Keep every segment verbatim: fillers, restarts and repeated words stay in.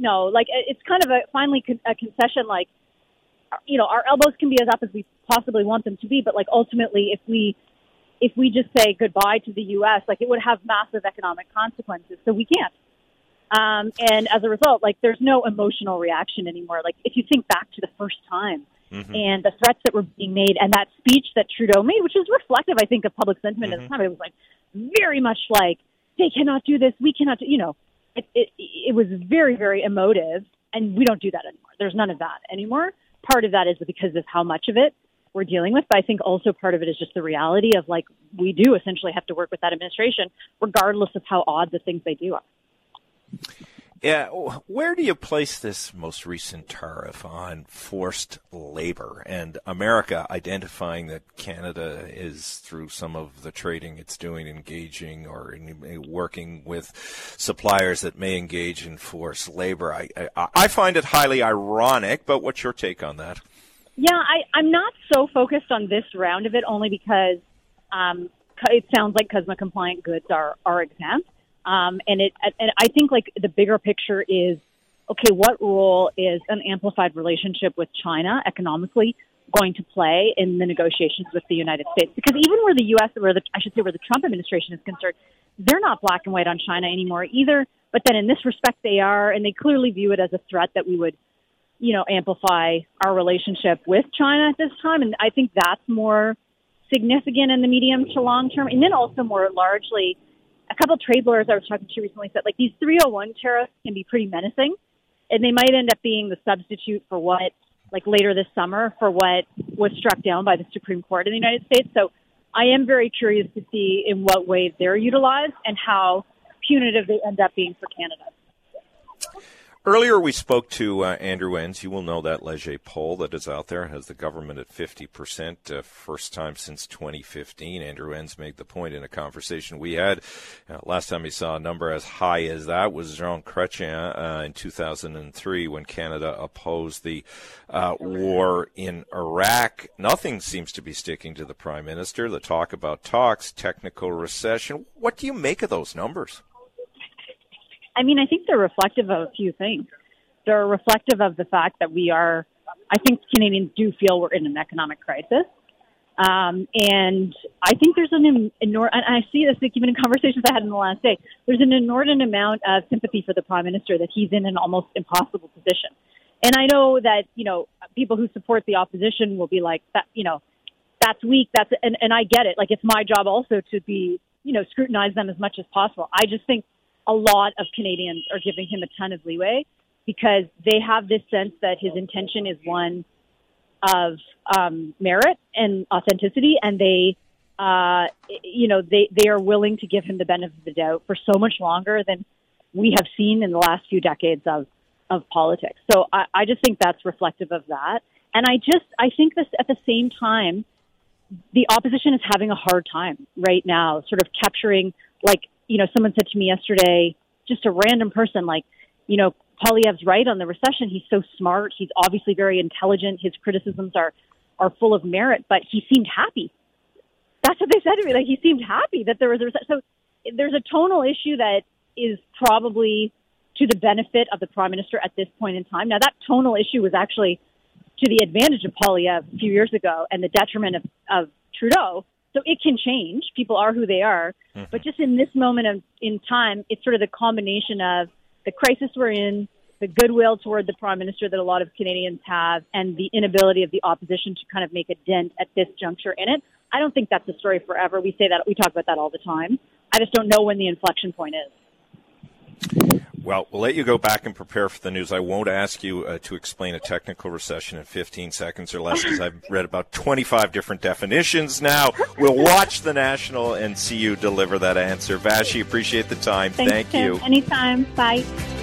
no. Like, it's kind of a finally con- a concession, like, you know, our elbows can be as up as we possibly want them to be, but, like, ultimately, if we if we just say goodbye to the U S, like, it would have massive economic consequences, so we can't. Um, and as a result, like, there's no emotional reaction anymore. Like, if you think back to the first time mm-hmm. and the threats that were being made and that speech that Trudeau made, which is reflective, I think, of public sentiment mm-hmm. at the time, it was, like, very much like, they cannot do this, we cannot do, you know, it, it, it was very, very emotive, and we don't do that anymore. There's none of that anymore. Part of that is because of how much of it we're dealing with, but I think also part of it is just the reality of, like, we do essentially have to work with that administration, regardless of how odd the things they do are. Yeah, where do you place this most recent tariff on forced labor and America identifying that Canada is, through some of the trading it's doing, engaging or in, working with suppliers that may engage in forced labor? I, I, I find it highly ironic, but what's your take on that? Yeah, I, I'm not so focused on this round of it, only because um, it sounds like C U S M A-compliant goods are, are exempt. Um, and it, and I think, like, the bigger picture is, okay, what role is an amplified relationship with China economically going to play in the negotiations with the United States? Because even where the U S, where the, I should say, where the Trump administration is concerned, they're not black and white on China anymore either. But then in this respect, they are, and they clearly view it as a threat that we would, you know, amplify our relationship with China at this time. And I think that's more significant in the medium to long term. And then also more largely, a couple of trade lawyers I was talking to recently said, like, these three oh one tariffs can be pretty menacing, and they might end up being the substitute for what, like, later this summer, for what was struck down by the Supreme Court in the United States. So I am very curious to see in what way they're utilized and how punitive they end up being for Canada. Earlier we spoke to uh, Andrew Enns. You will know that Leger poll that is out there has the government at fifty percent, uh, first time since twenty fifteen. Andrew Enns made the point in a conversation we had. Uh, last time he saw a number as high as that was Jean Chrétien uh, in two thousand three when Canada opposed the uh, war in Iraq. Nothing seems to be sticking to the Prime Minister. The talk about talks, technical recession. What do you make of those numbers? I mean, I think they're reflective of a few things. They're reflective of the fact that we are, I think Canadians do feel we're in an economic crisis. Um, and I think there's an enormous, and I see this even in conversations I had in the last day, there's an inordinate amount of sympathy for the Prime Minister that he's in an almost impossible position. And I know that, you know, people who support the opposition will be like, that, you know, that's weak. That's, and, and I get it. Like, it's my job also to be, you know, scrutinize them as much as possible. I just think a lot of Canadians are giving him a ton of leeway because they have this sense that his intention is one of um, merit and authenticity, and they, uh, you know, they, they are willing to give him the benefit of the doubt for so much longer than we have seen in the last few decades of, of politics. So I, I just think that's reflective of that. And I just, I think this at the same time, the opposition is having a hard time right now, sort of capturing, like, you know, someone said to me yesterday, just a random person, like, you know, Poilievre's right on the recession. He's so smart. He's obviously very intelligent. His criticisms are, are full of merit, but he seemed happy. That's what they said to me. Like, he seemed happy that there was a recession. So there's a tonal issue that is probably to the benefit of the Prime Minister at this point in time. Now, that tonal issue was actually to the advantage of Poilievre a few years ago and the detriment of, of Trudeau. So it can change. People are who they are. Mm-hmm. But just in this moment of in time, it's sort of the combination of the crisis we're in, the goodwill toward the Prime Minister that a lot of Canadians have, and the inability of the opposition to kind of make a dent at this juncture in it. I don't think that's the story forever. We say that, we talk about that all the time. I just don't know when the inflection point is. Well, we'll let you go back and prepare for the news. I won't ask you uh, to explain a technical recession in fifteen seconds or less, because I've read about twenty-five different definitions now. We'll watch the National and see you deliver that answer. Vassy, appreciate the time. Thanks, Thank Tim. you. Anytime. Bye.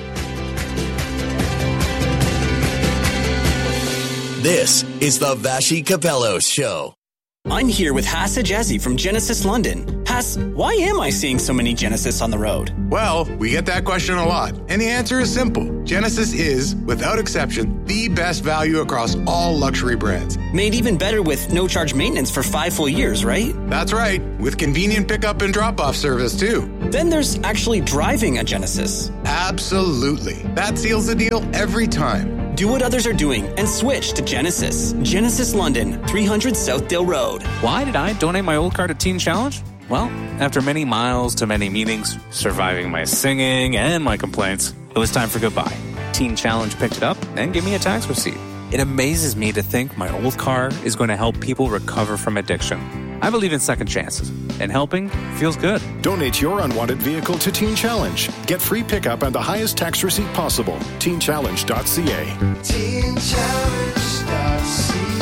This is the Vassy Kapelos Show. I'm here with Hass Ajazi from Genesis London. Hass, why am I seeing so many Genesis on the road? Well, we get that question a lot, and the answer is simple. Genesis is, without exception, the the best value across all luxury brands. Made even better with no-charge maintenance for five full years, right? That's right, with convenient pickup and drop-off service, too. Then there's actually driving a Genesis. Absolutely. That seals the deal every time. Do what others are doing and switch to Genesis. Genesis London, three hundred Southdale Road. Why did I donate my old car to Teen Challenge? Well, after many miles to many meetings, surviving my singing and my complaints, it was time for goodbye. Teen Challenge picked it up and gave me a tax receipt. It amazes me to think my old car is going to help people recover from addiction. I believe in second chances, and helping feels good. Donate your unwanted vehicle to Teen Challenge. Get free pickup and the highest tax receipt possible. teen challenge dot c a. teen challenge dot c a.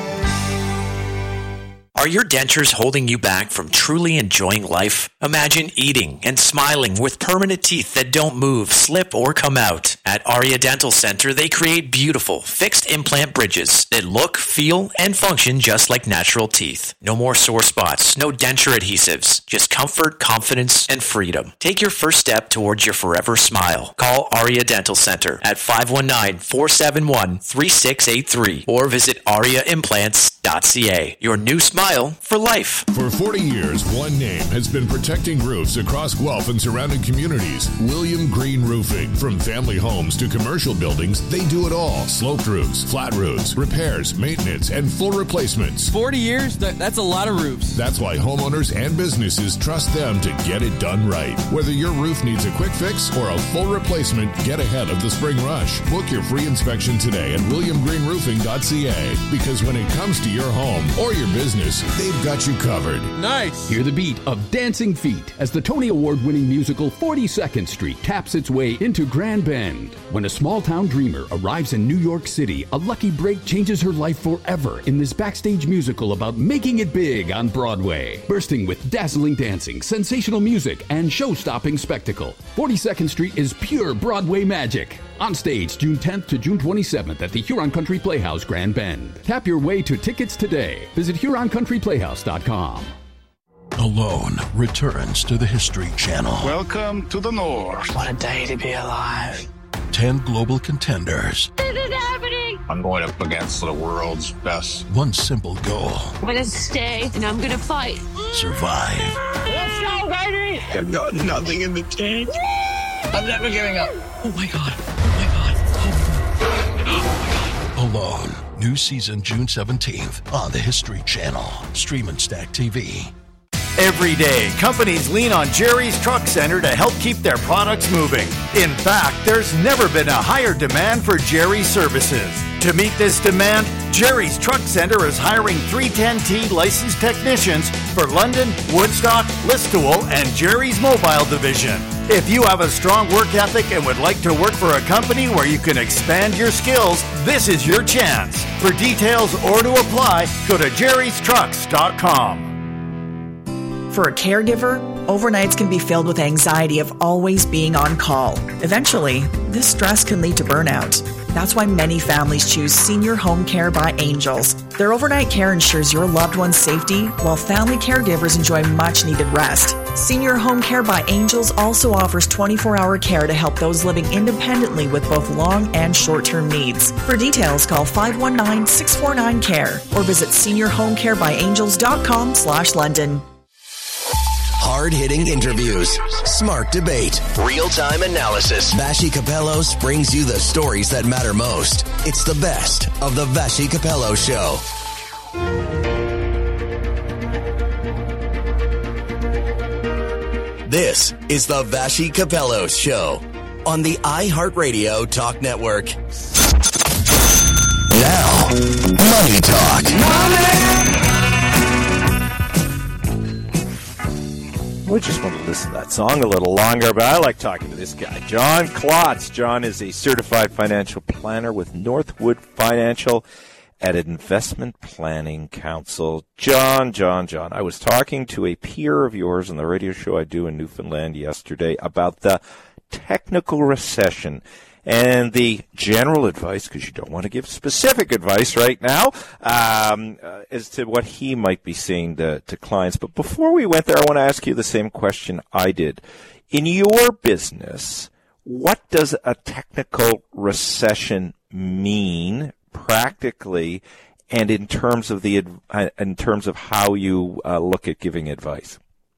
Are your dentures holding you back from truly enjoying life? Imagine eating and smiling with permanent teeth that don't move, slip, or come out. At Aria Dental Center, they create beautiful, fixed implant bridges that look, feel, and function just like natural teeth. No more sore spots, no denture adhesives, just comfort, confidence, and freedom. Take your first step towards your forever smile. Call Aria Dental Center at five one nine, four seven one, three six eight three or visit aria implants dot c a. Your new smile for life. For forty years, one name has been protecting roofs across Guelph and surrounding communities. William Green Roofing. From family homes to commercial buildings, they do it all. Sloped roofs, flat roofs, repairs, maintenance, and full replacements. forty years? That, that's a lot of roofs. That's why homeowners and businesses trust them to get it done right. Whether your roof needs a quick fix or a full replacement, get ahead of the spring rush. Book your free inspection today at william green roofing dot c a, because when it comes to your home or your business, they've got you covered. Nice. Hear the beat of Dancing Feet as the Tony Award-winning musical forty-second Street taps its way into Grand Bend. When a small-town dreamer arrives in New York City, a lucky break changes her life forever in this backstage musical about making it big on Broadway. Bursting with dazzling dancing, sensational music, and show-stopping spectacle, forty-second Street is pure Broadway magic. On stage June tenth to June twenty-seventh at the Huron Country Playhouse, Grand Bend. Tap your way to tickets today. Visit huron country playhouse dot com. Alone returns to the History Channel. Welcome to the North. What a day to be alive. Ten global contenders. This is happening. I'm going up against the world's best. One simple goal. I'm going to stay and I'm going to fight. Survive. Let's go, baby. I've got nothing in the tank. I'm never giving up. Oh my God. Oh my God. Oh, oh my God. Alone. New season June seventeenth on the History Channel. Stream and Stack T V. Every day, companies lean on Jerry's Truck Center to help keep their products moving. In fact, there's never been a higher demand for Jerry's services. To meet this demand, Jerry's Truck Center is hiring three ten T licensed technicians for London, Woodstock, Listowel, and Jerry's Mobile Division. If you have a strong work ethic and would like to work for a company where you can expand your skills, this is your chance. For details or to apply, go to jerrys trucks dot com. For a caregiver, overnights can be filled with anxiety of always being on call. Eventually, this stress can lead to burnout. That's why many families choose Senior Home Care by Angels. Their overnight care ensures your loved one's safety, while family caregivers enjoy much-needed rest. Senior Home Care by Angels also offers twenty-four hour care to help those living independently with both long and short-term needs. For details, call five one nine, six four nine, C A R E or visit senior home care by angels dot com slash London. Hard-hitting interviews, smart debate, real-time analysis. Vassy Kapelos brings you the stories that matter most. It's the best of the Vassy Kapelos Show. This is the Vassy Kapelos Show on the iHeartRadio Talk Network. Now, Money Talk. Money! We just want to listen to that song a little longer, but I like talking to this guy, John Klotz. John is a certified financial planner with Northwood Financial at Investment Planning Council. John, John, John, I was talking to a peer of yours on the radio show I do in Newfoundland yesterday about the technical recession. And the general advice, because you don't want to give specific advice right now, um, uh, as to what he might be saying to, to clients. But before we went there, I want to ask you the same question I did. In your business, what does a technical recession mean practically, and in terms of the in terms of how you uh, look at giving advice?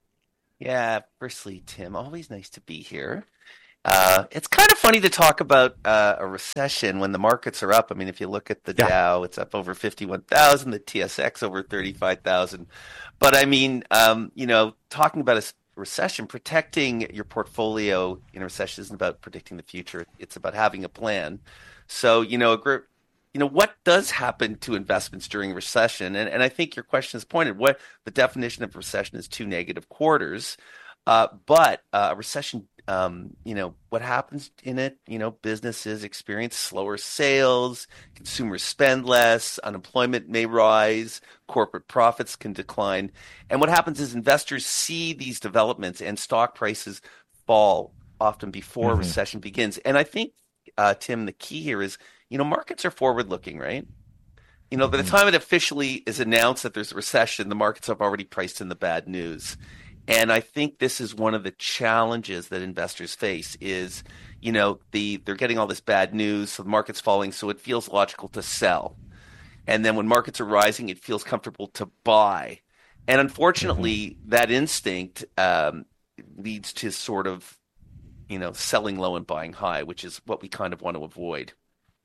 Yeah, firstly, Tim, always nice to be here. Uh, it's kind of funny to talk about uh, a recession when the markets are up. I mean, if you look at the yeah. Dow, it's up over fifty-one thousand, the T S X over thirty-five thousand. But I mean, um, you know, talking about a recession, protecting your portfolio in a recession isn't about predicting the future. It's about having a plan. So, you know, a group, you know, what does happen to investments during a recession? And, and I think your question is pointed. What the definition of recession is two negative quarters. Uh, but uh, a recession, um, you know, what happens in it? You know, businesses experience slower sales, consumers spend less, unemployment may rise, corporate profits can decline. And what happens is investors see these developments and stock prices fall often before mm-hmm. a recession begins. And I think, uh, Tim, the key here is, you know, markets are forward-looking, right? You know, by the time it officially is announced that there's a recession, the markets have already priced in the bad news. And I think this is one of the challenges that investors face is, you know, the they're getting all this bad news, so the market's falling, so it feels logical to sell. And then when markets are rising, it feels comfortable to buy. And unfortunately, mm-hmm. that instinct um, leads to sort of, you know, selling low and buying high, which is what we kind of want to avoid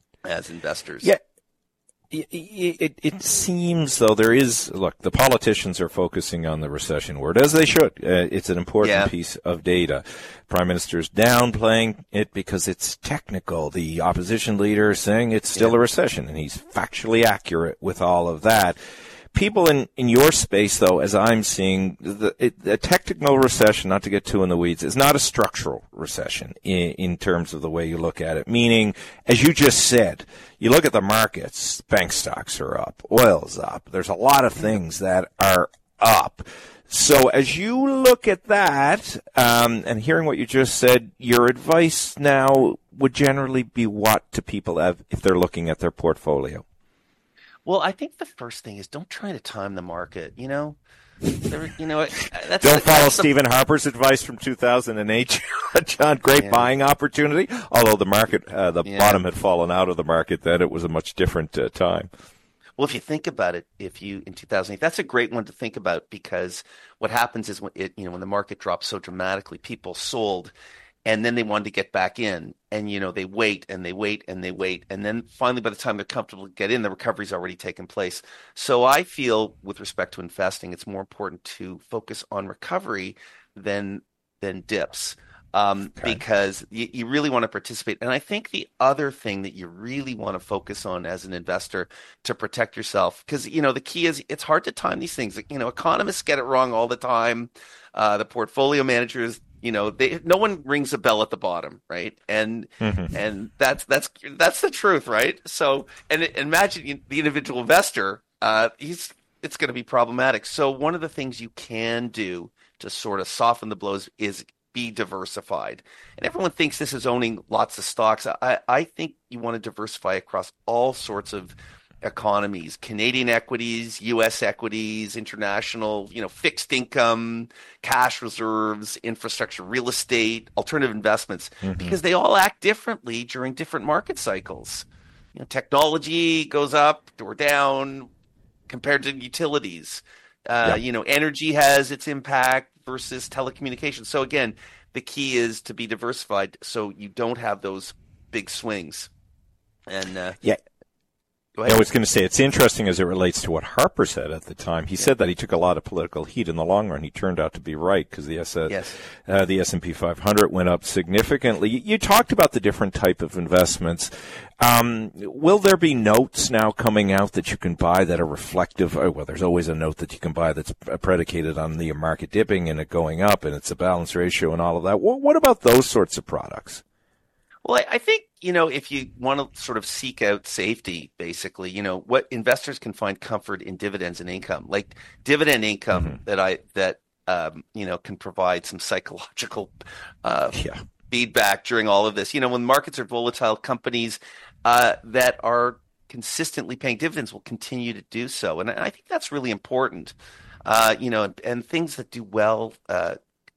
as investors. Yeah. It, it, it seems, though, there is, look, the politicians are focusing on the recession word, as they should. Uh, it's an important yeah. piece of data. Prime Minister's downplaying it because it's technical. The opposition leader is saying it's still yeah. a recession, and he's factually accurate with all of that. People in, in your space, though, as I'm seeing, the, it, a technical recession, not to get too in the weeds, is not a structural recession in, in terms of the way you look at it. Meaning, as you just said, you look at the markets, bank stocks are up, oil's up. There's a lot of things that are up. So as you look at that, um, and hearing what you just said, your advice now would generally be what to people have if they're looking at their portfolio? Well, I think the first thing is don't try to time the market. You know, there, you know, that's don't the, follow that's Stephen the, Harper's advice from two thousand eight, John. Great yeah. buying opportunity. Although the market, uh, the yeah. bottom had fallen out of the market, then it was a much different uh, time. Well, if you think about it, if you in two thousand eight, that's a great one to think about because what happens is when it, you know, when the market drops so dramatically, people sold. And then they wanted to get back in, and you know they wait and they wait and they wait, and then finally, by the time they're comfortable to get in, the recovery's already taken place. So I feel, with respect to investing, it's more important to focus on recovery than than dips, um, okay. because you, you really want to participate. And I think the other thing that you really want to focus on as an investor to protect yourself, because you know the key is it's hard to time these things. You know, economists get it wrong all the time. Uh, the portfolio managers. You know, they, no one rings a bell at the bottom, right? And mm-hmm. and that's that's that's the truth, right? So, and, and imagine the individual investor, uh, he's it's going to be problematic. So, one of the things you can do to sort of soften the blows is be diversified. And everyone thinks this is owning lots of stocks. I I think you want to diversify across all sorts of economies, Canadian equities, U S equities, international, you know, fixed income, cash reserves, infrastructure, real estate, alternative investments, mm-hmm. because they all act differently during different market cycles. You know, technology goes up or down compared to utilities. Uh, yeah. You know, energy has its impact versus telecommunications. So again, the key is to be diversified so you don't have those big swings. And uh, yeah. I was going to say, it's interesting as it relates to what Harper said at the time. He yeah. said that he took a lot of political heat in the long run. He turned out to be right because the, S- yes. uh, the S and P five hundred went up significantly. You, you talked about the different type of investments. Um, will there be notes now coming out that you can buy that are reflective? Oh, well, there's always a note that you can buy that's predicated on the market dipping and it going up and it's a balance ratio and all of that. What, what about those sorts of products? Well, I think, you know, if you want to sort of seek out safety, basically, you know, what investors can find comfort in dividends and income, like dividend income mm-hmm. that I, that, um, you know, can provide some psychological uh, yeah. feedback during all of this. You know, when markets are volatile, companies uh, that are consistently paying dividends will continue to do so. And I think that's really important, uh, you know, and, and things that do well, uh,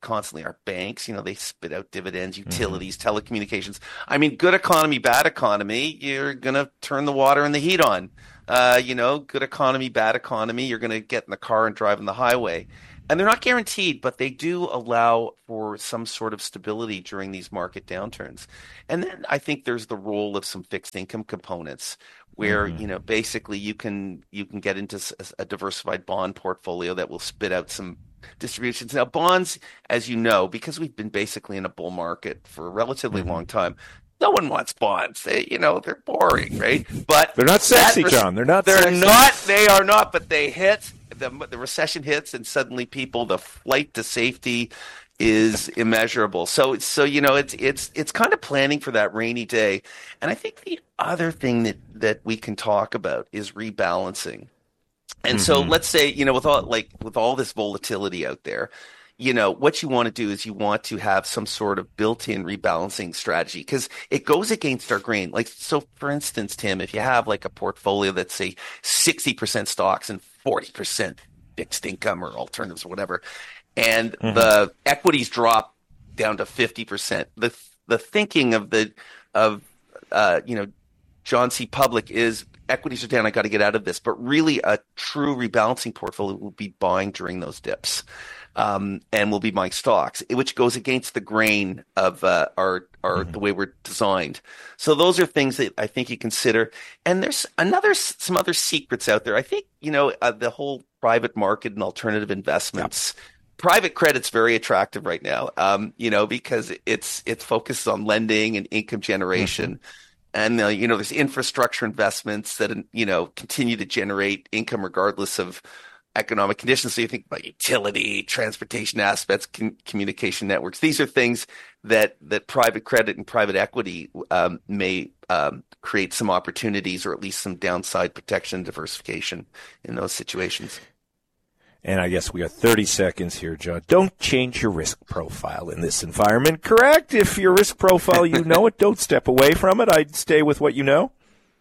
constantly. Our banks, you know, they spit out dividends, utilities, mm-hmm. telecommunications. I mean, good economy, bad economy, you're going to turn the water and the heat on. Uh, you know, good economy, bad economy, you're going to get in the car and drive on the highway. And they're not guaranteed, but they do allow for some sort of stability during these market downturns. And then I think there's the role of some fixed income components where, mm-hmm. you know, basically you can you can get into a diversified bond portfolio that will spit out some distributions. Now, bonds, as you know, because we've been basically in a bull market for a relatively mm-hmm. long time, no one wants bonds. They, you know, they're boring, right? But they're not sexy, res- John. They're not. They're sexy. not. They are not. But they hit. The, the recession hits, and suddenly people, the flight to safety is immeasurable. So, so you know, it's it's it's kind of planning for that rainy day. And I think the other thing that that we can talk about is rebalancing. And mm-hmm. so, let's say, you know, with all like with all this volatility out there, you know, what you want to do is you want to have some sort of built-in rebalancing strategy because it goes against our grain. Like, so for instance, Tim, if you have like a portfolio that's say sixty percent stocks and forty percent fixed income or alternatives or whatever, and mm-hmm. the equities drop down to fifty percent, the the thinking of the of uh, you know, John C. Public is equities are down, I got to get out of this. But really, a true rebalancing portfolio will be buying during those dips. Um, and we'll be buying stocks, which goes against the grain of uh, our, our mm-hmm. the way we're designed. So those are things that I think you consider. And there's another some other secrets out there. I think, you know, uh, the whole private market and alternative investments. Yep. Private credit's very attractive right now, um, you know, because it's it's focused on lending and income generation. Mm-hmm. And, uh, you know, there's infrastructure investments that, you know, continue to generate income regardless of economic conditions. So you think about utility, transportation aspects, com- communication networks. These are things that, that private credit and private equity um, may um, create some opportunities or at least some downside protection and diversification in those situations. And I guess we got thirty seconds here, John. Don't change your risk profile in this environment, correct? If your risk profile, you know it, don't step away from it. I'd stay with what you know.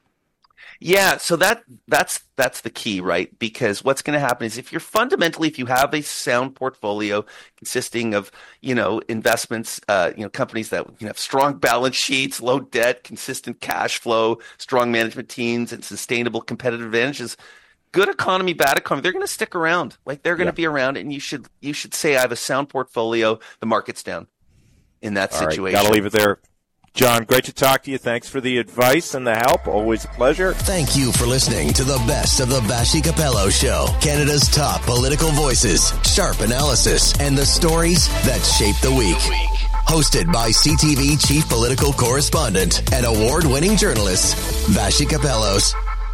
Yeah, so that that's that's the key, right? Because what's going to happen is if you're fundamentally, if you have a sound portfolio consisting of, you know, investments, uh, you know, companies that you know, have strong balance sheets, low debt, consistent cash flow, strong management teams, and sustainable competitive advantages, good economy, bad economy, they're going to stick around. Like they're going to yeah. be around, and you should you should say, I have a sound portfolio. The market's down in that All situation. Right, gotta leave it there. John, great to talk to you. Thanks for the advice and the help. Always a pleasure. Thank you for listening to the best of the Vassy Capello Show. Canada's top political voices, sharp analysis, and the stories that shape the week. Hosted by C T V Chief Political Correspondent and award-winning journalist, Vassy Capellos.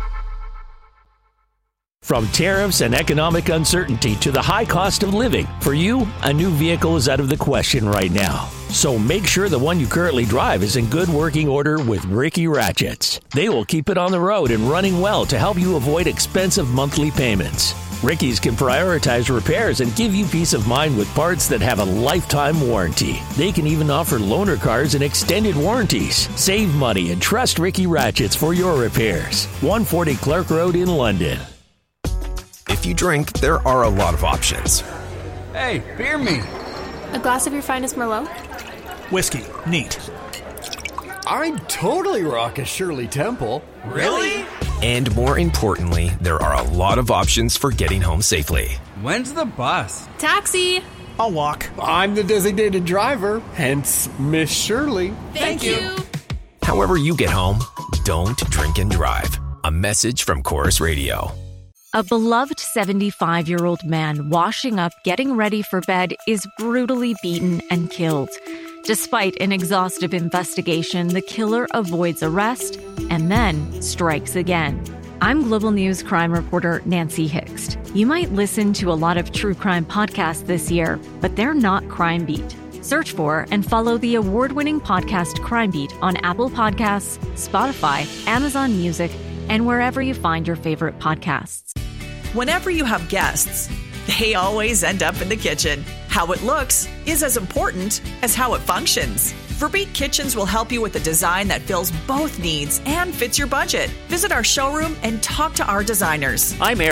From tariffs and economic uncertainty to the high cost of living, for you, a new vehicle is out of the question right now. So make sure the one you currently drive is in good working order with Ricky Ratchets. They will keep it on the road and running well to help you avoid expensive monthly payments. Ricky's can prioritize repairs and give you peace of mind with parts that have a lifetime warranty. They can even offer loaner cars and extended warranties. Save money and trust Ricky Ratchets for your repairs. one forty Clark Road in London. If you drink, there are a lot of options. Hey, beer me. A glass of your finest Merlot? Whiskey. Neat. I'd totally rock a Shirley Temple. Really? And more importantly, there are a lot of options for getting home safely. When's the bus? Taxi. I'll walk. I'm the designated driver, hence Miss Shirley. Thank, Thank you. you. However you get home, don't drink and drive. A message from Chorus Radio. A beloved seventy-five-year-old man washing up, getting ready for bed, is brutally beaten and killed. Despite an exhaustive investigation, the killer avoids arrest and then strikes again. I'm Global News crime reporter Nancy Hixt. You might listen to a lot of true crime podcasts this year, but they're not Crime Beat. Search for and follow the award-winning podcast Crime Beat on Apple Podcasts, Spotify, Amazon Music, and wherever you find your favorite podcasts. Whenever you have guests, they always end up in the kitchen. How it looks is as important as how it functions. Verbeek Kitchens will help you with a design that fills both needs and fits your budget. Visit our showroom and talk to our designers. I'm Eric.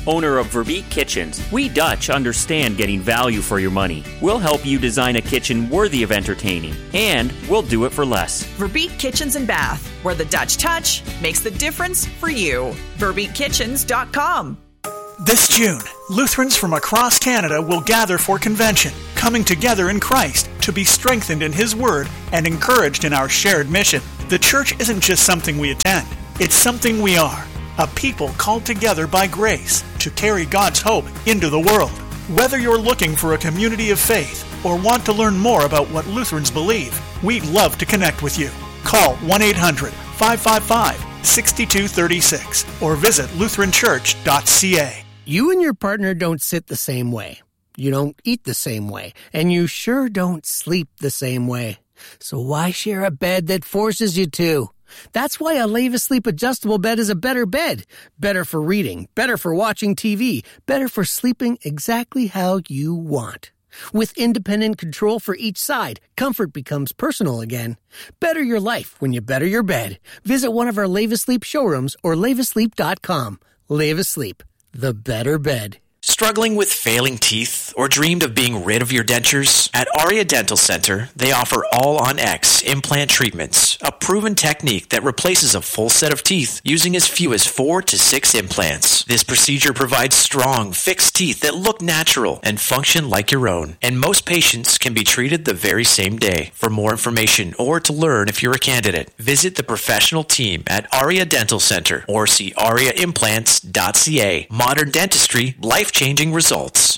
owner of Verbeek Kitchens. We Dutch understand getting value for your money. We'll help you design a kitchen worthy of entertaining, and we'll do it for less. Verbeek Kitchens and Bath, where the Dutch touch makes the difference for you. Verbeek Kitchens dot com. This June, Lutherans from across Canada will gather for convention, coming together in Christ to be strengthened in His Word and encouraged in our shared mission. The church isn't just something we attend, it's something we are. A people called together by grace to carry God's hope into the world. Whether you're looking for a community of faith or want to learn more about what Lutherans believe, we'd love to connect with you. Call one eight hundred, five five five, six two three six or visit lutheran church dot c a. You and your partner don't sit the same way. You don't eat the same way. And you sure don't sleep the same way. So why share a bed that forces you to? That's why a Leva Sleep adjustable bed is a better bed. Better for reading, better for watching T V, better for sleeping exactly how you want. With independent control for each side, comfort becomes personal again. Better your life when you better your bed. Visit one of our Leva Sleep showrooms or leva sleep dot com. Leva Sleep, the better bed. Struggling with failing teeth or dreamed of being rid of your dentures? At Aria Dental Center, they offer All-on-X implant treatments, a proven technique that replaces a full set of teeth using as few as four to six implants. This procedure provides strong, fixed teeth that look natural and function like your own. And most patients can be treated the very same day. For more information or to learn if you're a candidate, visit the professional team at Aria Dental Center or see aria implants dot c a. Modern dentistry, life-changing results.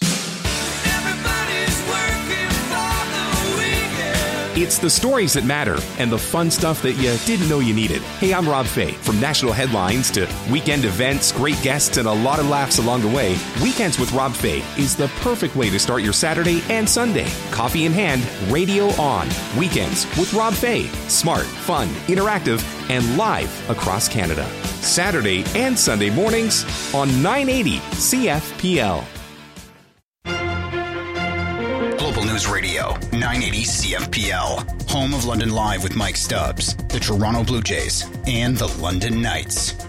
It's the stories that matter and the fun stuff that you didn't know you needed. Hey, I'm Rob Fay. From national headlines to weekend events, great guests, and a lot of laughs along the way, Weekends with Rob Fay is the perfect way to start your Saturday and Sunday. Coffee in hand, radio on. Weekends with Rob Fay. Smart, fun, interactive, and live across Canada. Saturday and Sunday mornings on nine eighty C F P L. Global News Radio, nine eighty C F P L. Home of London Live with Mike Stubbs, the Toronto Blue Jays, and the London Knights.